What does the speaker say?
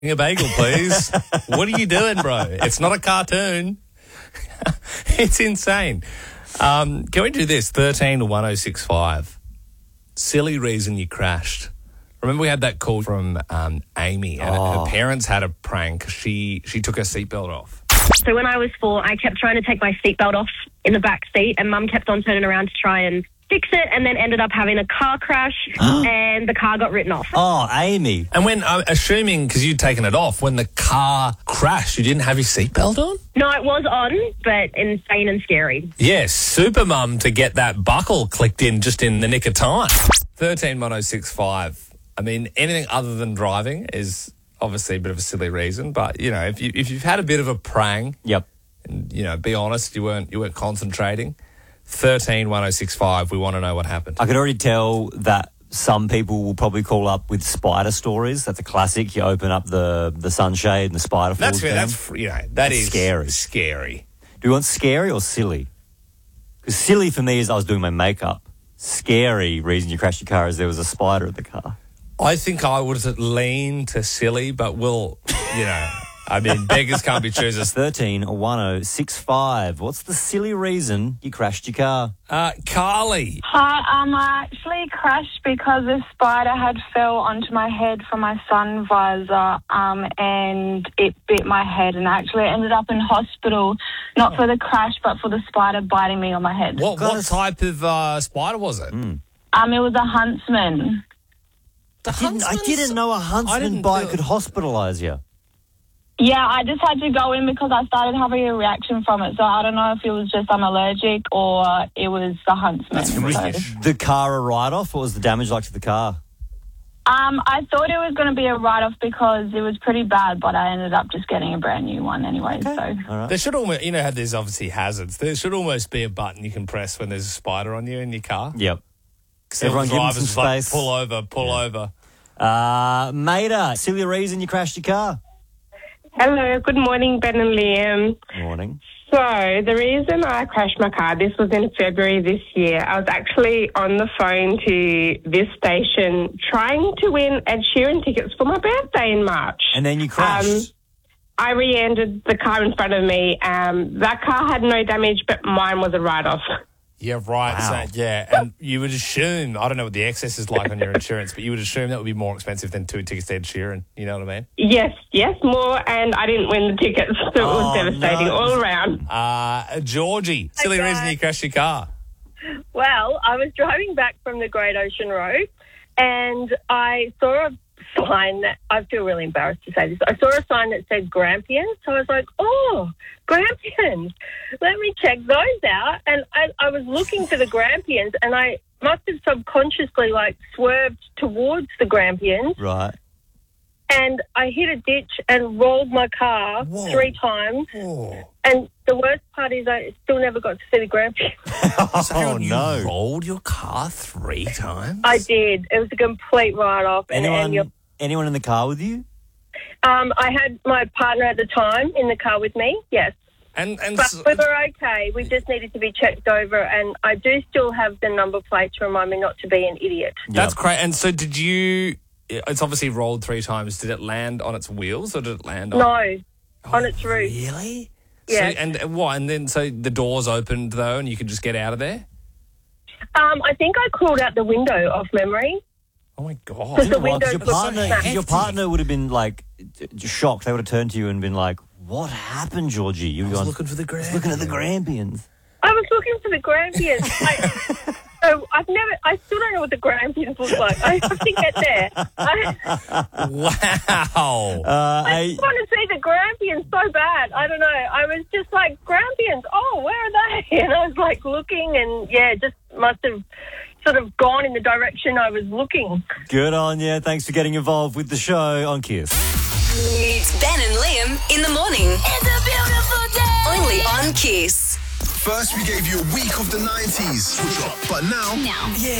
A bagel, please. What are you doing, bro? It's not a cartoon. It's insane. Can we do this? 13 to 1065. Silly reason you crashed. Remember we had that call from Amy, and her parents had a prank. She took her seatbelt off. So when I was 4, I kept trying to take my seatbelt off in the back seat, and Mum kept on turning around to try and fix it, and then ended up having a car crash, and the car got written off. Oh, Amy. And when, assuming, because you'd taken it off, when the car crashed, you didn't have your seatbelt on? No, it was on, but insane and scary. Yes, super mum to get that buckle clicked in just in the nick of time. 131065. I mean, anything other than driving is obviously a bit of a silly reason, but, you know, if you've had a bit of a prang, Yep. and, you know, be honest, you weren't concentrating. 131065. We want to know what happened. I could already tell that some people will probably call up with spider stories. That's a classic. You open up the sunshade and the spider falls down. That's scary. Scary. Do you want scary or silly? Because silly for me is I was doing my makeup. Scary reason you crashed your car is there was a spider in the car. I think I would lean to silly, but we'll, you know, I mean, beggars can't be choosers. 131065. What's the silly reason you crashed your car? Carly. Hi, I actually crashed because a spider had fell onto my head from my sun visor, and it bit my head, and actually ended up in hospital, not for the crash, but for the spider biting me on my head. What type of spider was it? It was a huntsman. I didn't know a huntsman bite could hospitalise you. Yeah, I just had to go in because I started having a reaction from it. So I don't know if it was just I'm allergic or it was the huntsman. That's freakish. The car a write-off? What was the damage like to the car? I thought it was going to be a write-off because it was pretty bad, but I ended up just getting a brand new one anyway. Okay. So All right. There should almost, you know how there's obviously hazards. There should almost be a button you can press when there's a spider on you in your car. Yep. So Everyone give them some drivers like, space. pull over. Maida, silly reason you crashed your car? Hello, good morning, Ben and Liam. Morning. So, the reason I crashed my car, this was in February this year. I was actually on the phone to this station trying to win Ed Sheeran tickets for my birthday in March. And then you crashed. I re-ended the car in front of me. That car had no damage, but mine was a write-off. Yeah, right. Wow. So, yeah, and you would assume, I don't know what the excess is like on your insurance, but you would assume that would be more expensive than 2 tickets to Ed Sheeran. You know what I mean? Yes, more, and I didn't win the tickets, so it was devastating all around. Georgie, silly reason you crashed your car. Well, I was driving back from the Great Ocean Road, and I saw a sign that, I feel really embarrassed to say this, I saw a sign that said Grampians, so I was like, oh, Grampians, let me check those out. And I was looking for the Grampians, and I must have subconsciously swerved towards the Grampians, Right. and I hit a ditch and rolled my car 3 times. Whoa. And the worst part is I still never got to see the Grampians. Oh, You no. rolled your car 3 times? I did. It was a complete write-off. Anyone in the car with you? I had my partner at the time in the car with me, yes. But we were okay. We just needed to be checked over, and I do still have the number plate to remind me not to be an idiot. That's great. And so did you... It's obviously rolled 3 times. Did it land on its wheels or did it land on... No, on its roof. Really? Yeah. So, and what? And then so the doors opened though, and you could just get out of there? I think I crawled out the window off memory. Oh my god! Because the Well, window your partner would have been shocked. They would have turned to you and been like, "What happened, Georgie? You were looking for the Grampians. looking at the Grampians." I was looking for the Grampians. I still don't know what the Grampians look like. I have to get there. Wow! I just want to see the Grampians so bad. I don't know. I was just like, Grampians, oh, where are they? And I was looking, and just must have sort of gone in the direction I was looking. Good on you. Thanks for getting involved with the show on Kiss. It's Ben and Liam in the morning. It's a beautiful day. Only on Kiss. First, we gave you a week of the 90s. But now, Yeah.